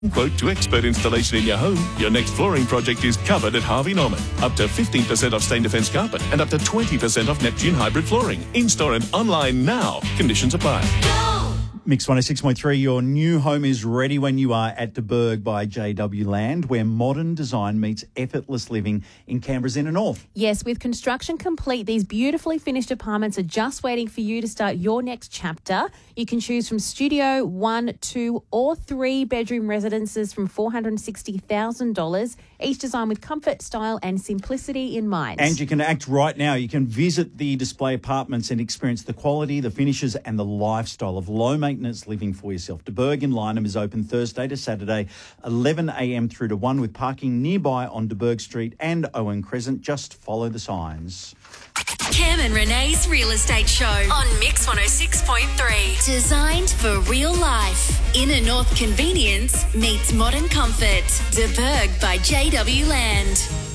Quote to expert installation in your home. Your next flooring project is covered at Harvey Norman. Up to 15% off stain defence carpet and up to 20% off Neptune hybrid flooring. In-store and online now. Conditions apply. Mix 106.3, your new home is ready when you are at De Burg by JW Land, where modern design meets effortless living in Canberra's inner north. Yes, with construction complete, these beautifully finished apartments are just waiting for you to start your next chapter. You can choose from studio, 1, 2 or 3 bedroom residences from $460,000, each designed with comfort, style and simplicity in mind. And you can act right now. You can visit the display apartments and experience the quality, the finishes and the lifestyle of low-maintenance living for yourself. De Burg in Lyneham is open Thursday to Saturday, 11 a.m. through to 1, with parking nearby on De Burg Street and Owen Crescent. Just follow the signs. Cam and Renee's Real Estate Show on Mix 106.3. Designed for real life. Inner North convenience meets modern comfort. De Burg by JW Land.